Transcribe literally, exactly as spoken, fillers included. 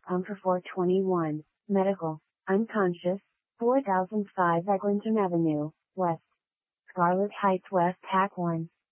Um for four twenty-one, medical, unconscious, four thousand five Eglinton Avenue, West. Scarlet Heights West Hack one.